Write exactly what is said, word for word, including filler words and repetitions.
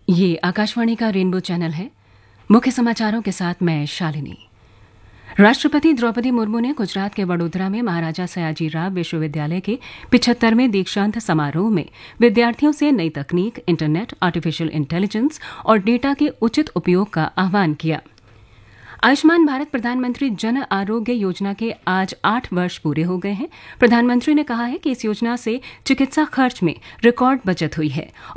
ये आकाशवाणी का rainbow channel है। मुख्य समाचारों के साथ मैं शालिनी। राष्ट्रपति द्रौपदी मुर्मू ने गुजरात के वडोदरा में महाराजा सयाजीराव विश्वविद्यालय के पिछहत्तरवें दीक्षांत समारोह में विद्यार्थियों से नई तकनीक, इंटरनेट, आर्टिफिशियल इंटेलिजेंस और डेटा के उचित उपयोग का आह्वान किया। आयुष्मान भारत प्रधानमंत्री जन आरोग्य योजना के आज आठ वर्ष पूरे हो गए हैं। प्रधानमंत्री ने कहा है कि इस योजना से चिकित्सा खर्च में रिकॉर्ड बचत हुई है